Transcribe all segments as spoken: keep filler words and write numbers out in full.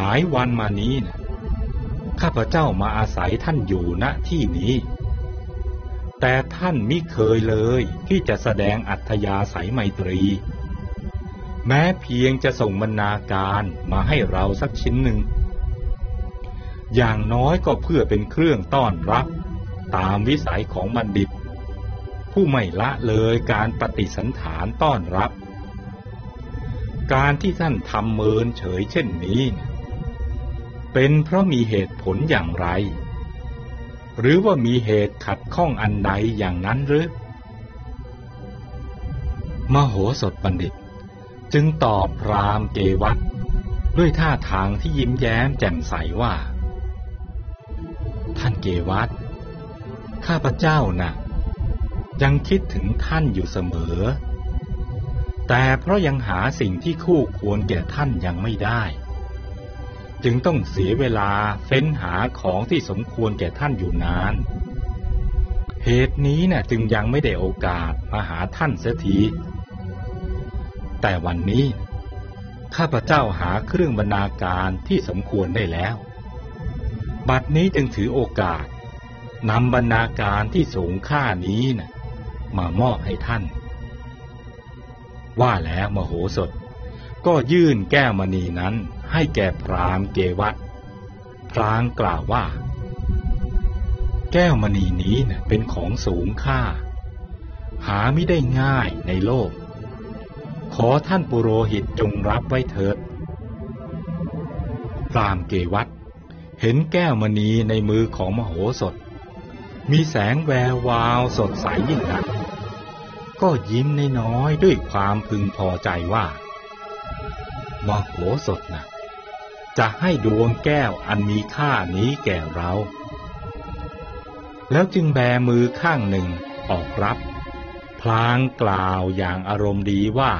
ายวันมานี้นะข้าพเจ้ามาอาศัยท่านอยู่ณที่นี้แต่ท่านมิเคยเลยที่จะแสดงอัธยาศัยไมตรีแม้เพียงจะส่งบรรณาการมาให้เราสักชิ้นหนึ่งอย่างน้อยก็เพื่อเป็นเครื่องต้อนรับตามวิสัยของบัณฑิตผู้ไม่ละเลยการปฏิสันถานต้อนรับการที่ท่านทำเมินเฉยเช่นนี้เป็นเพราะมีเหตุผลอย่างไรหรือว่ามีเหตุขัดข้องอันใดอย่างนั้นหรือมโหสถบัณฑิตจึงตอบพราหมณ์เกวัฏด้วยท่าทางที่ยิ้มแย้มแจ่มใสว่าท่านเกวัฏข้าพเจ้าน่ะยังคิดถึงท่านอยู่เสมอแต่เพราะยังหาสิ่งที่คู่ควรแก่ท่านยังไม่ได้จึงต้องเสียเวลาเฟ้นหาของที่สมควรแก่ท่านอยู่นานเหตุนี้น่ะจึงยังไม่ได้โอกาสมาหาท่านเสียทีแต่วันนี้ข้าพเจ้าหาเครื่องบรรณาการที่สมควรได้แล้วบัดนี้จึงถือโอกาสนำบรรณาการที่สูงค่านี้น่ะมามอบให้ท่านว่าแล้วมโหสถก็ยื่นแก้วมณีนั้นให้แก่พราหมณ์เกวัฏพลางกล่าวว่าแก้วมณีนี้น่ะเป็นของสูงค่าหาไม่ได้ง่ายในโลกขอท่านปุโรหิตจงรับไว้เถิดพราหมณ์เกวัฏเห็นแก้วมณีในมือของมโหสถมีแสงแวววาวสดใสยิ่งนักก็ยิ้มน้อยๆด้วยความพึงพอใจว่ามโหสถนะจะให้ดวงแก้วอันมีค่านี้แก่เราแล้วจึงแบมือข้างหนึ่งออกรับพลางกล่าวอย่างอารมณ์ดีว่า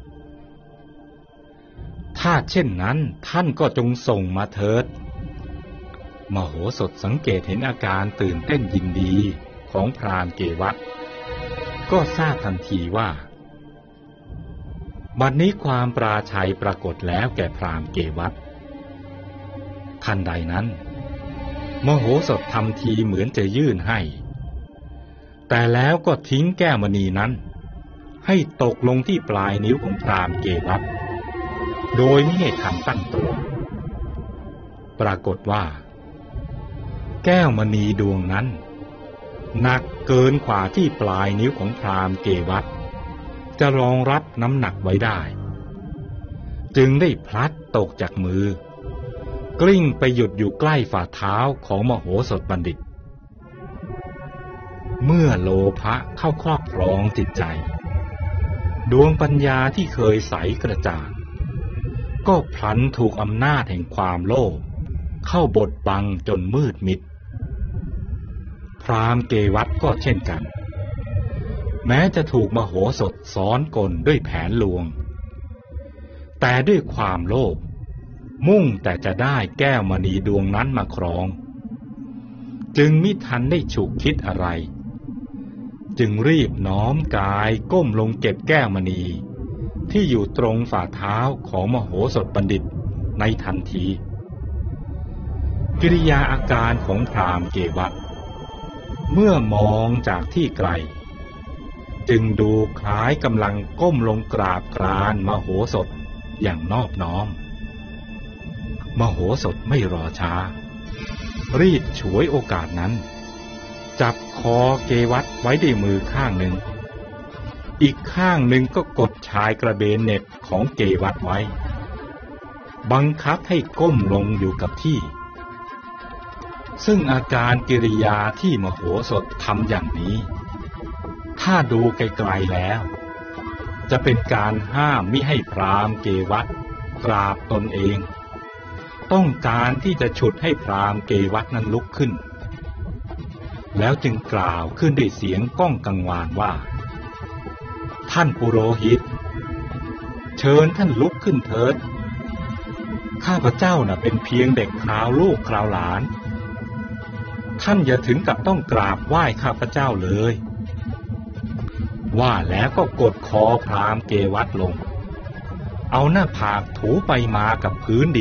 ถ้าเช่นนั้นท่านก็จงส่งมาเถิดมโหสถสังเกตเห็นอาการตื่นเต้นยินดีของพราหมณ์เกวัฏก็ทราบทันทีว่าบัดนี้ความปราชัยปรากฏแล้วแก่พราหมณ์เกวัฏทันใดนั้นมโหสถทำทีเหมือนจะยื่นให้แต่แล้วก็ทิ้งแก้วมณีนั้นให้ตกลงที่ปลายนิ้วของพราหมณ์เกวัฏโดยไม่ให้ทันตั้งตัวปรากฏว่าแก้วมณีดวงนั้นหนักเกินกว่าที่ปลายนิ้วของพราหมณ์เกวัฏจะรองรับน้ำหนักไว้ได้จึงได้พลัดตกจากมือกลิ้งไปหยุดอยู่ใกล้ฝ่าเท้าของมโหสถบัณฑิตเมื่อโลภะเข้าครอบครองจิตใจดวงปัญญาที่เคยใสกระจ่างก็พลันถูกอำนาจแห่งความโลภเข้าบดบังจนมืดมิดพราหมณ์เกวัฏก็เช่นกันแม้จะถูกมโหสถซ้อนกลด้วยแผนลวงแต่ด้วยความโลภมุ่งแต่จะได้แก้วมณีดวงนั้นมาครองจึงมิทันได้ฉุกคิดอะไรจึงรีบน้อมกายก้มลงเก็บแก้วมณีที่อยู่ตรงฝ่าเท้าของมโหสถบัณฑิตในทันทีกิริยาอาการของพราหมณ์เกวัฏเมื่อมองจากที่ไกลจึงดูคล้ายกำลังก้มลงกราบกรานมโหสถอย่างนอบน้อมมโหสถไม่รอช้ารีบฉวยโอกาสนั้นจับคอเกวัฏไว้ด้วยมือข้างหนึ่งอีกข้างหนึ่งก็กดชายกระเบนเหน็บของเกวัฏไว้บังคับให้ก้มลงอยู่กับที่ซึ่งอาการกิริยาที่มโหสถทำอย่างนี้ถ้าดูไกลๆแล้วจะเป็นการห้ามมิให้พราหมณ์เกวัฏกราบตนเองต้องการที่จะฉุดให้พราหมณ์เกวัฏนั้นลุกขึ้นแล้วจึงกล่าวขึ้นด้วยเสียงก้องกังวานว่าท่านปุโรหิตเชิญท่านลุกขึ้นเถิดข้าพเจ้าน่ะเป็นเพียงเด็กคราวลูกคราวหลานท่านอย่าถึงกับต้องกราบไหว้ข้าพเจ้าเลยว่าแล้วก็กดคอพราหมณ์เกวัฏลงเอาหน้าผากถูไปมากับพื้นดิน